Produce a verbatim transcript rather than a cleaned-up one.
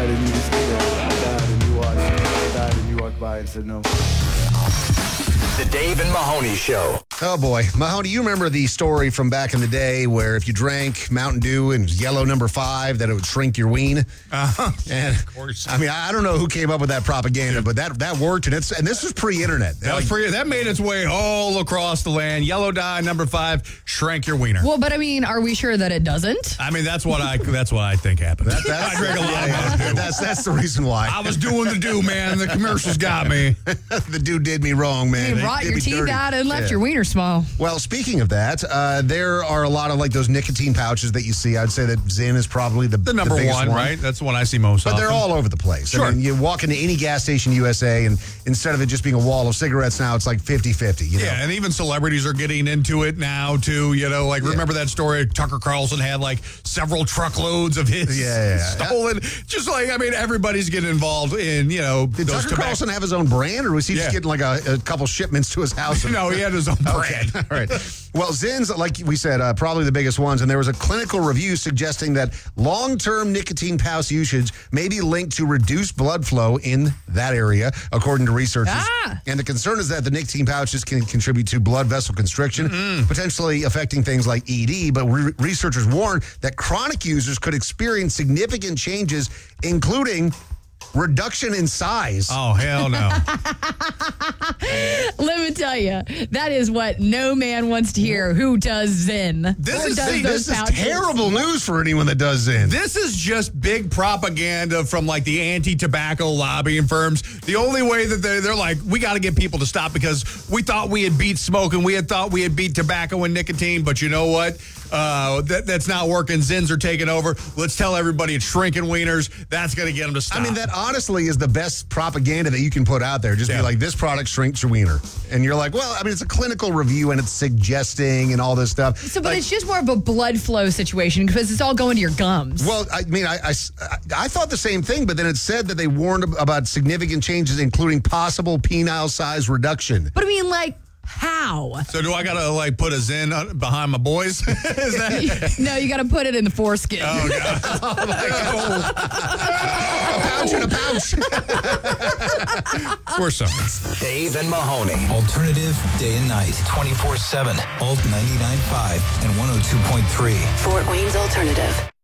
died and you just, you know, I died and you watched, I died and you walked by and said no. The Dave and Mahoney Show. Oh, boy. Mahoney, you remember the story from back in the day where if you drank Mountain Dew and yellow number five, that it would shrink your ween? Uh-huh. And, of course. I mean, I don't know who came up with that propaganda, but that that worked, and it's and this was pre-internet. That, was pre- that made its way all across the land. Yellow dye, number five, shrank your wiener. Well, but I mean, are we sure that it doesn't? I mean, that's what I that's what I think happened. That, that's, I drank a lot yeah, of Mountain yeah, Dew. That's, that's the reason why. I was doing the do, man. The commercials got me. The dude did me wrong, man. You They rot did your me teeth dirty. out and left Yeah. your wiener small. Well, speaking of that, uh, there are a lot of like those nicotine pouches that you see. I'd say that Zyn is probably the, The number biggest one, right? That's the one I see most But often. they're all over the place. Sure. I mean, you walk into any gas station in U S A, and instead of it just being a wall of cigarettes now, it's like fifty-fifty. You know? Yeah, and even celebrities are getting into it now, too. You know, like, Yeah. remember that story? Tucker Carlson had, like, several truckloads of his Yeah, yeah, yeah. stolen. Just like, I mean, everybody's getting involved in, you know, Did those Tucker tobacco- Carlson have his own brand, or was he Yeah. just getting like a, a couple shipments to his house? No, he had his own Okay, brand. all right. Well, Zyn's, like we said, uh, probably the biggest ones, and there was a clinical review suggesting that long-term nicotine pouch usage may be linked to reduced blood flow in that area, according to researchers. Ah. And the concern is that the nicotine pouches can contribute to blood vessel constriction, potentially affecting things like E D, but re- researchers warn that chronic users could experience significant changes, including reduction in size. Oh, hell no. Let me tell you, that is what no man wants to hear. Who does Zyn? This Or is- does see, those This is pouches? terrible news for anyone that does Zyn. This is just big propaganda from like the anti-tobacco lobbying firms. The only way that they're, they're like, we got to get people to stop because we thought we had beat smoking. We had thought we had beat tobacco and nicotine. But you know what? Uh, that, that's not working. Zins are taking over. Let's tell everybody it's shrinking wieners. That's going to get them to stop. I mean, that honestly is the best propaganda that you can put out there. Just Yeah. be like, this product shrinks your wiener. And you're like, well, I mean, it's a clinical review and it's suggesting and all this stuff. So, but Like, it's just more of a blood flow situation because it's all going to your gums. well, I mean, I, I, I thought the same thing, but then it said that they warned about significant changes, including possible penile size reduction. But I mean, like, how? So do I got to like put a Zin on- behind my boys? Is that? No, you got to put it in the foreskin. Oh, God. A pouch and a pouch. Or something. Dave and Mahoney. Alternative day and night. twenty-four seven. Alt ninety-nine point five and one oh two point three. Fort Wayne's Alternative.